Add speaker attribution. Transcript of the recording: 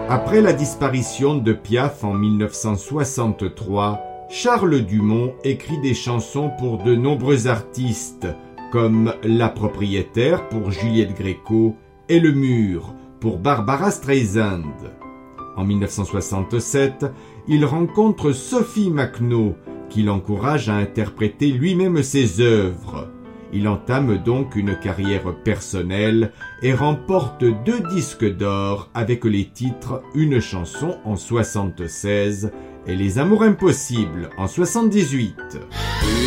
Speaker 1: Après la disparition de Piaf en 1963, Charles Dumont écrit des chansons pour de nombreux artistes, comme La Propriétaire pour Juliette Gréco et Le Mur pour Barbara Streisand. En 1967, il rencontre Sophie Macno, qui l'encourage à interpréter lui-même ses œuvres. Il entame donc une carrière personnelle et remporte 2 disques d'or avec les titres Une chanson en 1976 et Les Amours impossibles en 1978.